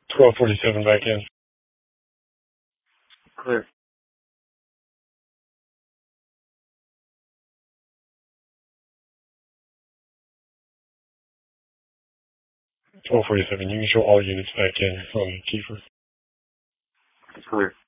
1247 back in. Clear. 1247, you can show all units back in on Kiefer. Clear.